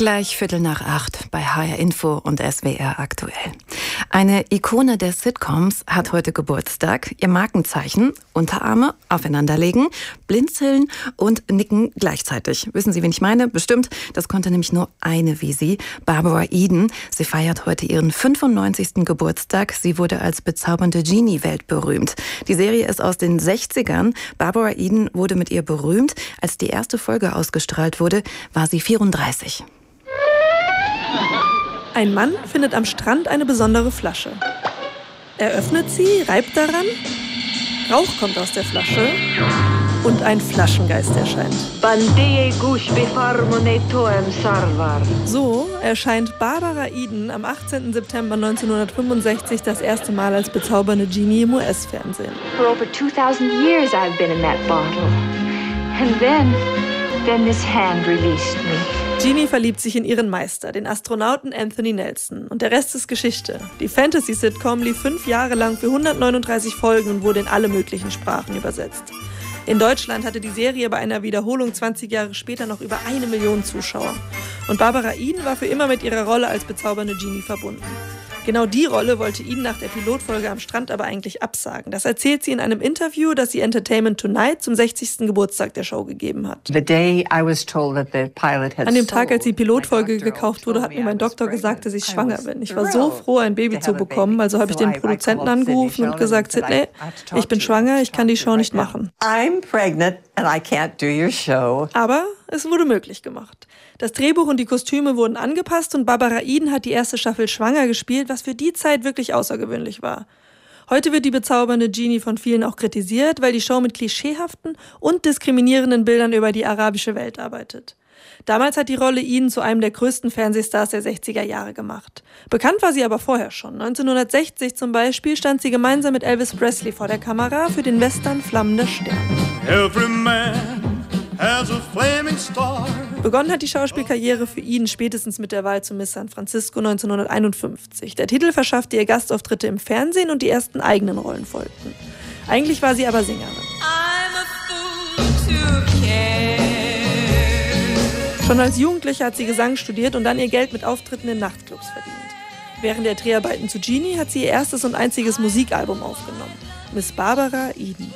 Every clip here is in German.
Gleich 7:45 bei HR Info und SWR aktuell. Eine Ikone der Sitcoms hat heute Geburtstag. Ihr Markenzeichen: Unterarme aufeinanderlegen, blinzeln und nicken gleichzeitig. Wissen Sie, wen ich meine? Bestimmt. Das konnte nämlich nur eine wie sie, Barbara Eden. Sie feiert heute ihren 95. Geburtstag. Sie wurde als bezaubernde Genie weltberühmt. Die Serie ist aus den 60ern. Barbara Eden wurde mit ihr berühmt. Als die erste Folge ausgestrahlt wurde, war sie 34. Ein Mann findet am Strand eine besondere Flasche. Er öffnet sie, reibt daran, Rauch kommt aus der Flasche und ein Flaschengeist erscheint. So erscheint Barbara Eden am 18. September 1965 das erste Mal als bezaubernde Genie im US-Fernsehen. For over 2000 years I've been in that bottle. And then this hand released me. Genie verliebt sich in ihren Meister, den Astronauten Anthony Nelson. Und der Rest ist Geschichte. Die Fantasy-Sitcom lief 5 Jahre lang für 139 Folgen und wurde in alle möglichen Sprachen übersetzt. In Deutschland hatte die Serie bei einer Wiederholung 20 Jahre später noch über 1 Million Zuschauer. Und Barbara Eden war für immer mit ihrer Rolle als bezaubernde Genie verbunden. Genau die Rolle wollte Eden nach der Pilotfolge am Strand aber eigentlich absagen. Das erzählt sie in einem Interview, das sie Entertainment Tonight zum 60. Geburtstag der Show gegeben hat. An dem Tag, als die Pilotfolge gekauft wurde, hat mir mein Doktor gesagt, dass ich schwanger bin. Ich war so froh, ein Baby zu bekommen, also habe ich den Produzenten angerufen und gesagt, Sidney, ich bin schwanger, ich kann die Show nicht machen. I'm pregnant and I can't do your show. Aber es wurde möglich gemacht. Das Drehbuch und die Kostüme wurden angepasst und Barbara Eden hat die erste Staffel schwanger gespielt, was für die Zeit wirklich außergewöhnlich war. Heute wird die bezaubernde Genie von vielen auch kritisiert, weil die Show mit klischeehaften und diskriminierenden Bildern über die arabische Welt arbeitet. Damals hat die Rolle Eden zu einem der größten Fernsehstars der 60er Jahre gemacht. Bekannt war sie aber vorher schon. 1960 zum Beispiel stand sie gemeinsam mit Elvis Presley vor der Kamera für den Western Flammender Stern. Every man has a flaming star. Begonnen hat die Schauspielkarriere für Eden spätestens mit der Wahl zu Miss San Francisco 1951. Der Titel verschaffte ihr Gastauftritte im Fernsehen und die ersten eigenen Rollen folgten. Eigentlich war sie aber Sängerin. I'm a fool to care. Schon als Jugendliche hat sie Gesang studiert und dann ihr Geld mit Auftritten in Nachtclubs verdient. Während der Dreharbeiten zu Genie hat sie ihr erstes und einziges Musikalbum aufgenommen. Miss Barbara Eden.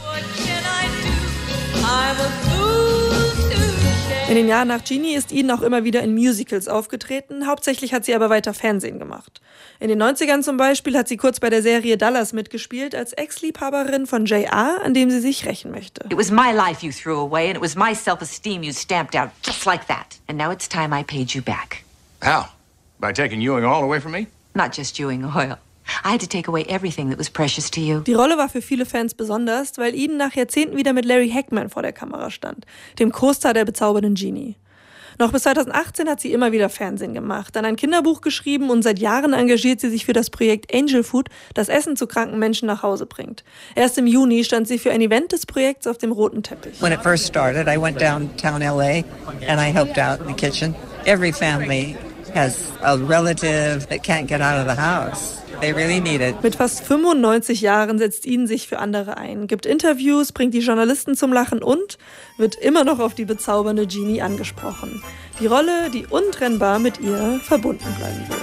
In den Jahren nach Genie ist Eden auch immer wieder in Musicals aufgetreten, hauptsächlich hat sie aber weiter Fernsehen gemacht. In den 90ern zum Beispiel hat sie kurz bei der Serie Dallas mitgespielt, als Ex-Liebhaberin von J.R., an dem sie sich rächen möchte. It was my life you threw away and it was my self-esteem you stamped out, just like that. And now it's time I paid you back. How? By taking Ewing Oil away from me? Not just Ewing Oil. I had to take away everything that was precious to you. Die Rolle war für viele Fans besonders, weil Eden nach Jahrzehnten wieder mit Larry Hagman vor der Kamera stand, dem Co-Star der bezaubernden Genie. Noch bis 2018 hat sie immer wieder Fernsehen gemacht, dann ein Kinderbuch geschrieben und seit Jahren engagiert sie sich für das Projekt Angel Food, das Essen zu kranken Menschen nach Hause bringt. Erst im Juni stand sie für ein Event des Projekts auf dem roten Teppich. When it first started, I went downtown LA and I helped out in the kitchen. Every family has a relative that can't get out of the house. They really need it. Mit fast 95 Jahren setzt Eden sich für andere ein, gibt Interviews, bringt die Journalisten zum Lachen und wird immer noch auf die bezaubernde Genie angesprochen. Die Rolle, die untrennbar mit ihr verbunden bleiben wird.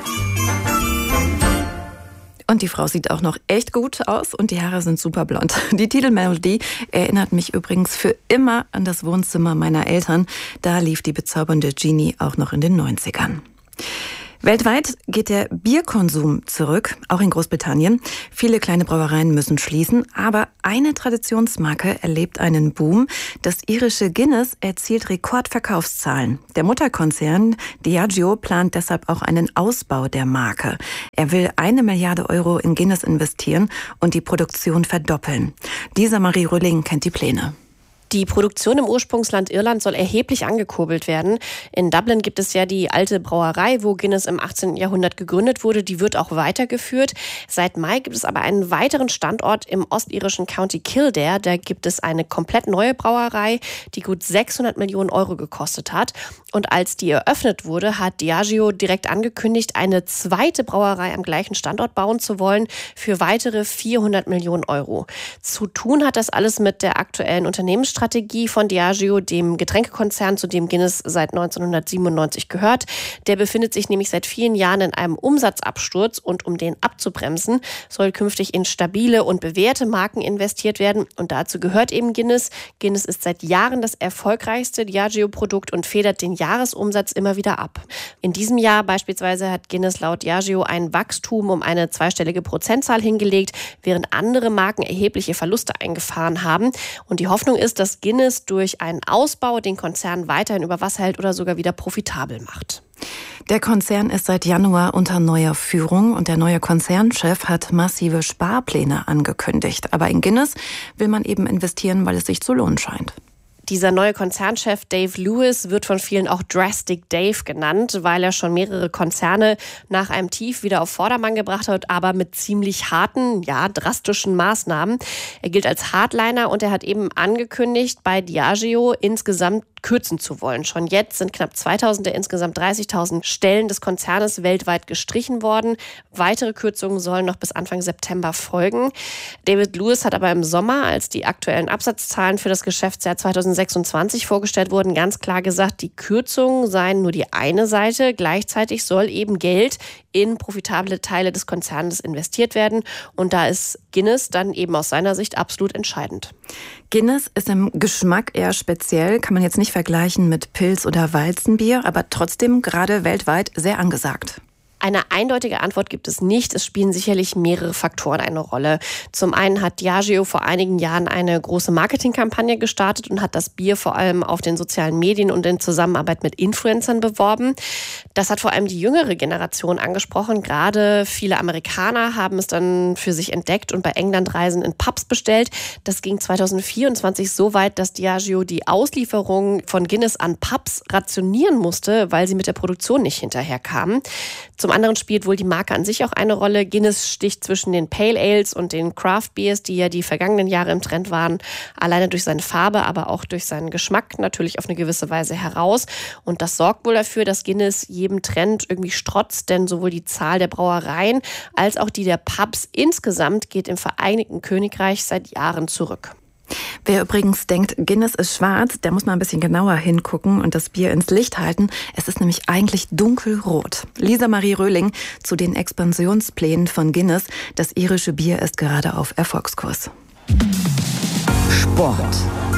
Und die Frau sieht auch noch echt gut aus und die Haare sind super blond. Die Titelmelodie erinnert mich übrigens für immer an das Wohnzimmer meiner Eltern. Da lief die bezaubernde Genie auch noch in den 90ern. Weltweit geht der Bierkonsum zurück, auch in Großbritannien. Viele kleine Brauereien müssen schließen, aber eine Traditionsmarke erlebt einen Boom. Das irische Guinness erzielt Rekordverkaufszahlen. Der Mutterkonzern Diageo plant deshalb auch einen Ausbau der Marke. Er will 1 Milliarde Euro in Guinness investieren und die Produktion verdoppeln. Lisa Marie Rülling kennt die Pläne. Die Produktion im Ursprungsland Irland soll erheblich angekurbelt werden. In Dublin gibt es ja die alte Brauerei, wo Guinness im 18. Jahrhundert gegründet wurde. Die wird auch weitergeführt. Seit Mai gibt es aber einen weiteren Standort im ostirischen County Kildare. Da gibt es eine komplett neue Brauerei, die gut 600 Millionen Euro gekostet hat. Und als die eröffnet wurde, hat Diageo direkt angekündigt, eine zweite Brauerei am gleichen Standort bauen zu wollen für weitere 400 Millionen Euro. Zu tun hat das alles mit der aktuellen Unternehmensstrategie Exit-Strategie von Diageo, dem Getränkekonzern, zu dem Guinness seit 1997 gehört. Der befindet sich nämlich seit vielen Jahren in einem Umsatzabsturz und um den abzubremsen, soll künftig in stabile und bewährte Marken investiert werden und dazu gehört eben Guinness. Guinness ist seit Jahren das erfolgreichste Diageo-Produkt und federt den Jahresumsatz immer wieder ab. In diesem Jahr beispielsweise hat Guinness laut Diageo ein Wachstum um eine zweistellige Prozentzahl hingelegt, während andere Marken erhebliche Verluste eingefahren haben. Und die Hoffnung ist, dass Guinness durch einen Ausbau den Konzern weiterhin über Wasser hält oder sogar wieder profitabel macht. Der Konzern ist seit Januar unter neuer Führung und der neue Konzernchef hat massive Sparpläne angekündigt. Aber in Guinness will man eben investieren, weil es sich zu lohnen scheint. Dieser neue Konzernchef Dave Lewis wird von vielen auch Drastic Dave genannt, weil er schon mehrere Konzerne nach einem Tief wieder auf Vordermann gebracht hat, aber mit ziemlich harten, drastischen Maßnahmen. Er gilt als Hardliner und er hat eben angekündigt, bei Diageo insgesamt kürzen zu wollen. Schon jetzt sind knapp 2000 der insgesamt 30.000 Stellen des Konzernes weltweit gestrichen worden. Weitere Kürzungen sollen noch bis Anfang September folgen. David Lewis hat aber im Sommer, als die aktuellen Absatzzahlen für das Geschäftsjahr 2026 vorgestellt wurden, ganz klar gesagt, die Kürzungen seien nur die eine Seite. Gleichzeitig soll eben Geld in profitable Teile des Konzernes investiert werden. Und da ist Guinness dann eben aus seiner Sicht absolut entscheidend. Guinness ist im Geschmack eher speziell, kann man jetzt nicht vergleichen mit Pils oder Weizenbier, aber trotzdem gerade weltweit sehr angesagt. Eine eindeutige Antwort gibt es nicht. Es spielen sicherlich mehrere Faktoren eine Rolle. Zum einen hat Diageo vor einigen Jahren eine große Marketingkampagne gestartet und hat das Bier vor allem auf den sozialen Medien und in Zusammenarbeit mit Influencern beworben. Das hat vor allem die jüngere Generation angesprochen. Gerade viele Amerikaner haben es dann für sich entdeckt und bei Englandreisen in Pubs bestellt. Das ging 2024 so weit, dass Diageo die Auslieferung von Guinness an Pubs rationieren musste, weil sie mit der Produktion nicht hinterherkamen. Zum anderen spielt wohl die Marke an sich auch eine Rolle. Guinness sticht zwischen den Pale Ales und den Craft Beers, die ja die vergangenen Jahre im Trend waren, alleine durch seine Farbe, aber auch durch seinen Geschmack natürlich auf eine gewisse Weise heraus. Und das sorgt wohl dafür, dass Guinness jedem Trend irgendwie strotzt, denn sowohl die Zahl der Brauereien als auch die der Pubs insgesamt geht im Vereinigten Königreich seit Jahren zurück. Wer übrigens denkt, Guinness ist schwarz, der muss mal ein bisschen genauer hingucken und das Bier ins Licht halten. Es ist nämlich eigentlich dunkelrot. Lisa Marie Röhling zu den Expansionsplänen von Guinness. Das irische Bier ist gerade auf Erfolgskurs. Sport.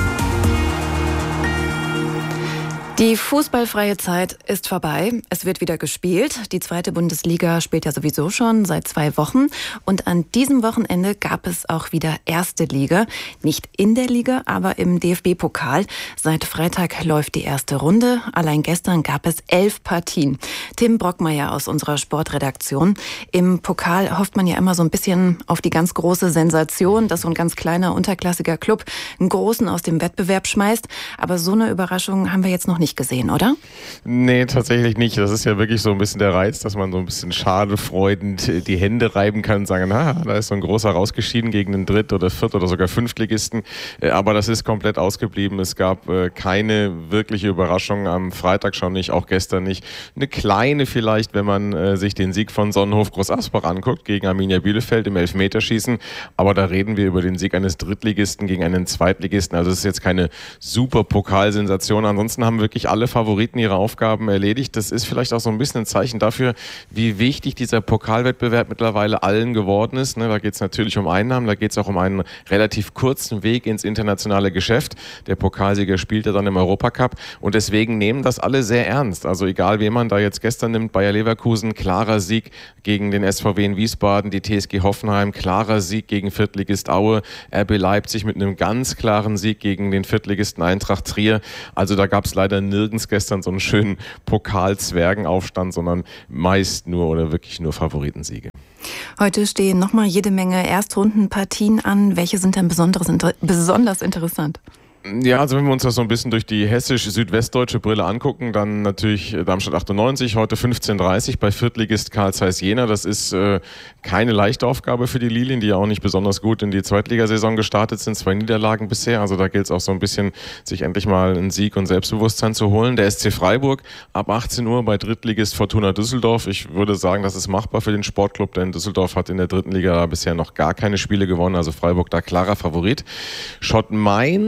Die fußballfreie Zeit ist vorbei. Es wird wieder gespielt. Die zweite Bundesliga spielt ja sowieso schon seit 2 Wochen. Und an diesem Wochenende gab es auch wieder erste Liga. Nicht in der Liga, aber im DFB-Pokal. Seit Freitag läuft die erste Runde. Allein gestern gab es 11 Partien. Tim Brockmeier aus unserer Sportredaktion. Im Pokal hofft man ja immer so ein bisschen auf die ganz große Sensation, dass so ein ganz kleiner, unterklassiger Club einen Großen aus dem Wettbewerb schmeißt. Aber so eine Überraschung haben wir jetzt noch nicht gesehen, oder? Nee, tatsächlich nicht. Das ist ja wirklich so ein bisschen der Reiz, dass man so ein bisschen schadefreudend die Hände reiben kann und sagen, da ist so ein großer rausgeschieden gegen den Dritt- oder Viert- oder sogar Fünftligisten. Aber das ist komplett ausgeblieben. Es gab keine wirkliche Überraschung. Am Freitag schon nicht, auch gestern nicht. Eine kleine vielleicht, wenn man sich den Sieg von Sonnenhof Groß-Asbach anguckt gegen Arminia Bielefeld im Elfmeterschießen. Aber da reden wir über den Sieg eines Drittligisten gegen einen Zweitligisten. Also es ist jetzt keine super Pokalsensation. Ansonsten haben wirklich alle Favoriten ihre Aufgaben erledigt. Das ist vielleicht auch so ein bisschen ein Zeichen dafür, wie wichtig dieser Pokalwettbewerb mittlerweile allen geworden ist. Da geht es natürlich um Einnahmen, da geht es auch um einen relativ kurzen Weg ins internationale Geschäft. Der Pokalsieger spielt ja dann im Europacup und deswegen nehmen das alle sehr ernst. Also egal, wen man da jetzt gestern nimmt, Bayer Leverkusen, klarer Sieg gegen den SVW in Wiesbaden, die TSG Hoffenheim, klarer Sieg gegen Viertligist Aue, RB Leipzig mit einem ganz klaren Sieg gegen den Viertligisten Eintracht Trier. Also da gab es leider nirgends gestern so einen schönen Pokal-Zwergenaufstand, sondern meist nur oder wirklich nur Favoritensiege. Heute stehen nochmal jede Menge Erstrundenpartien an. Welche sind denn besonders interessant? Ja, also wenn wir uns das so ein bisschen durch die hessisch-südwestdeutsche Brille angucken, dann natürlich Darmstadt 98, heute 15:30 bei Viertligist Carl Zeiss Jena. Das ist keine leichte Aufgabe für die Lilien, die ja auch nicht besonders gut in die Zweitligasaison gestartet sind. 2 Niederlagen bisher, also da gilt es auch so ein bisschen, sich endlich mal einen Sieg und Selbstbewusstsein zu holen. Der SC Freiburg ab 18 Uhr bei Drittligist Fortuna Düsseldorf. Ich würde sagen, das ist machbar für den Sportclub, denn Düsseldorf hat in der dritten Liga bisher noch gar keine Spiele gewonnen, also Freiburg da klarer Favorit. Schott Mainz, da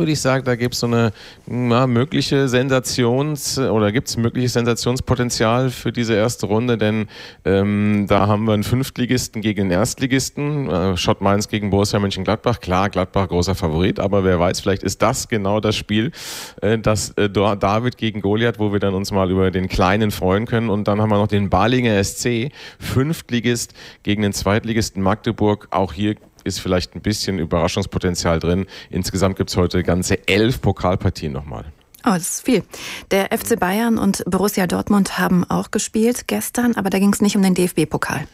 würde ich sagen, da gibt es so eine mögliches Sensationspotenzial für diese erste Runde, denn da haben wir einen Fünftligisten gegen den Erstligisten, Schott Mainz gegen Borussia Mönchengladbach. Klar, Gladbach großer Favorit, aber wer weiß, vielleicht ist das genau das Spiel, das David gegen Goliath, wo wir dann uns mal über den Kleinen freuen können. Und dann haben wir noch den Balinger SC, Fünftligist gegen den Zweitligisten Magdeburg. Auch hier ist vielleicht ein bisschen Überraschungspotenzial drin. Insgesamt gibt es heute ganze 11 Pokalpartien nochmal. Oh, das ist viel. Der FC Bayern und Borussia Dortmund haben auch gespielt gestern, aber da ging es nicht um den DFB-Pokal.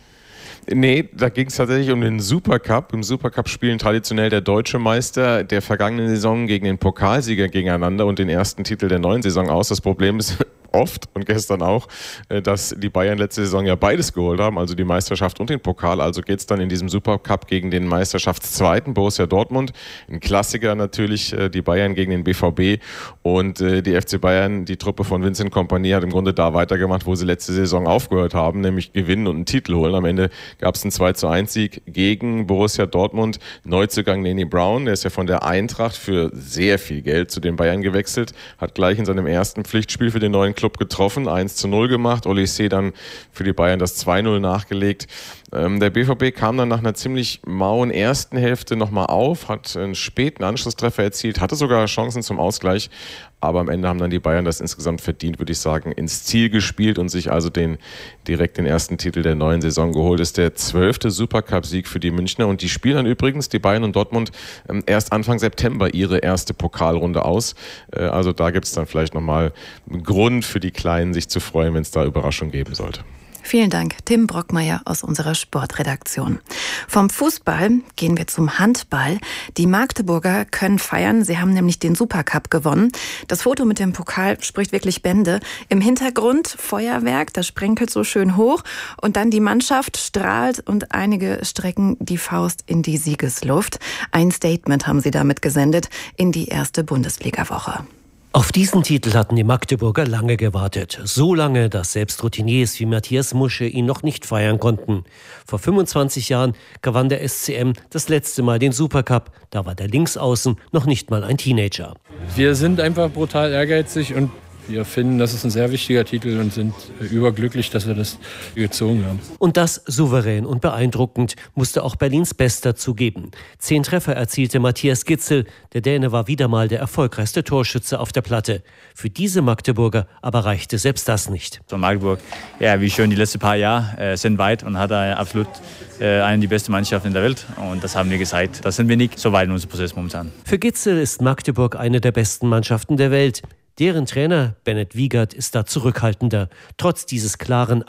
Nee, da ging es tatsächlich um den Supercup. Im Supercup spielen traditionell der deutsche Meister der vergangenen Saison gegen den Pokalsieger gegeneinander und den ersten Titel der neuen Saison aus. Das Problem ist oft und gestern auch, dass die Bayern letzte Saison ja beides geholt haben, also die Meisterschaft und den Pokal. Also geht es dann in diesem Supercup gegen den Meisterschaftszweiten Borussia Dortmund. Ein Klassiker natürlich, die Bayern gegen den BVB. Und die FC Bayern, die Truppe von Vincent Kompany, hat im Grunde da weitergemacht, wo sie letzte Saison aufgehört haben, nämlich gewinnen und einen Titel holen. Am Ende gab es einen 2:1-Sieg gegen Borussia Dortmund. Neuzugang Neni Brown, der ist ja von der Eintracht für sehr viel Geld zu den Bayern gewechselt, hat gleich in seinem ersten Pflichtspiel für den neuen Club getroffen, 1:0 gemacht. Olysee dann für die Bayern das 2:0 nachgelegt. Der BVB kam dann nach einer ziemlich mauen ersten Hälfte nochmal auf, hat einen späten Anschlusstreffer erzielt, hatte sogar Chancen zum Ausgleich, aber am Ende haben dann die Bayern das insgesamt verdient, würde ich sagen, ins Ziel gespielt und sich also direkt den ersten Titel der neuen Saison geholt. Das ist der 12. Supercup-Sieg für die Münchner und die spielen dann übrigens, die Bayern und Dortmund, erst Anfang September ihre erste Pokalrunde aus. Also da gibt es dann vielleicht nochmal einen Grund für die Kleinen, sich zu freuen, wenn es da Überraschungen geben sollte. Vielen Dank, Tim Brockmeier aus unserer Sportredaktion. Vom Fußball gehen wir zum Handball. Die Magdeburger können feiern, sie haben nämlich den Supercup gewonnen. Das Foto mit dem Pokal spricht wirklich Bände. Im Hintergrund Feuerwerk, das sprenkelt so schön hoch und dann die Mannschaft strahlt und einige strecken die Faust in die Siegesluft. Ein Statement haben sie damit gesendet in die erste Bundesliga-Woche. Auf diesen Titel hatten die Magdeburger lange gewartet. So lange, dass selbst Routiniers wie Matthias Musche ihn noch nicht feiern konnten. Vor 25 Jahren gewann der SCM das letzte Mal den Supercup. Da war der Linksaußen noch nicht mal ein Teenager. Wir sind einfach brutal ehrgeizig und wir finden, das ist ein sehr wichtiger Titel und sind überglücklich, dass wir das gezogen haben. Und das souverän und beeindruckend, musste auch Berlins Bester zugeben. 10 Treffer erzielte Matthias Gitzel. Der Däne war wieder mal der erfolgreichste Torschütze auf der Platte. Für diese Magdeburger aber reichte selbst das nicht. So Magdeburg, ja, wie schön die letzten paar Jahre sind weit und hat absolut eine die beste Mannschaft in der Welt. Und das haben wir gezeigt. Da sind wir nicht so weit in unserem Prozess momentan. Für Gitzel ist Magdeburg eine der besten Mannschaften der Welt. Deren Trainer Bennett Wiegert ist da zurückhaltender, trotz dieses klaren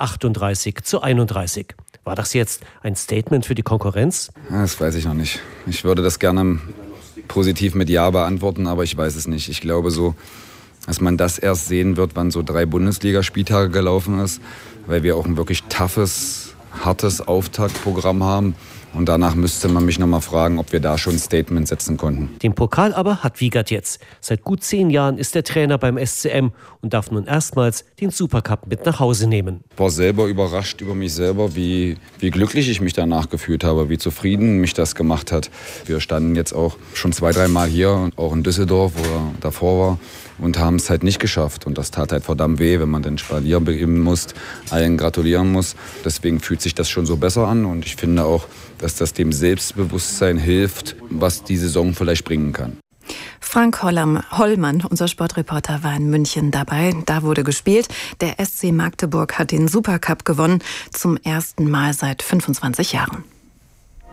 38:31. War das jetzt ein Statement für die Konkurrenz? Das weiß ich noch nicht. Ich würde das gerne positiv mit Ja beantworten, aber ich weiß es nicht. Ich glaube so, dass man das erst sehen wird, wann so 3 Bundesligaspieltage gelaufen ist, weil wir auch ein wirklich toughes, hartes Auftaktprogramm haben. Und danach müsste man mich noch mal fragen, ob wir da schon ein Statement setzen konnten. Den Pokal aber hat Wiegert jetzt. Seit gut 10 Jahren ist er Trainer beim SCM und darf nun erstmals den Supercup mit nach Hause nehmen. Ich war selber überrascht über mich selber, wie glücklich ich mich danach gefühlt habe, wie zufrieden mich das gemacht hat. Wir standen jetzt auch schon 2-3 Mal hier, auch in Düsseldorf, wo er davor war, und haben es halt nicht geschafft. Und das tat halt verdammt weh, wenn man den Spalier begeben muss, allen gratulieren muss. Deswegen fühlt sich das schon so besser an und ich finde auch, dass das dem Selbstbewusstsein hilft, was die Saison vielleicht bringen kann. Frank Hollmann, unser Sportreporter, war in München dabei. Da wurde gespielt. Der SC Magdeburg hat den Supercup gewonnen, zum ersten Mal seit 25 Jahren.